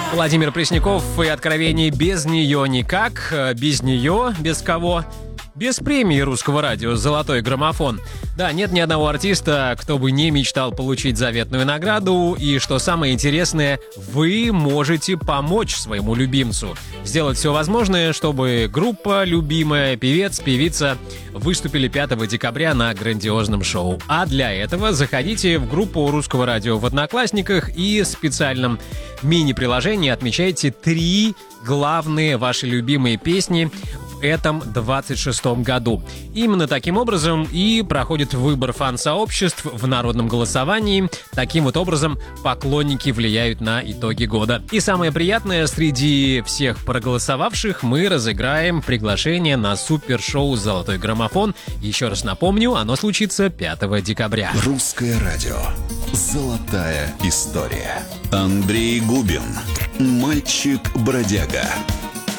Владимир Пресняков и «Откровение без нее никак». Без нее, без кого? Без премии русского радио «Золотой граммофон». Да, нет ни одного артиста, кто бы не мечтал получить заветную награду. И что самое интересное, вы можете помочь своему любимцу. Сделать все возможное, чтобы группа, любимая, певец, певица выступили 5 декабря на грандиозном шоу. А для этого заходите в группу русского радио в Одноклассниках и в специальном мини-приложении отмечайте 3 главные ваши любимые песни в этом 26-м году. Именно таким образом и проходит выбор фан-сообществ в народном голосовании. Таким вот образом поклонники влияют на итоги года. И самое приятное, среди всех проголосовавших мы разыграем приглашение на супершоу «Золотой граммофон». Еще раз напомню, оно случится 5 декабря. Русское радио. Золотая история. Андрей Губин. Мальчик-бродяга.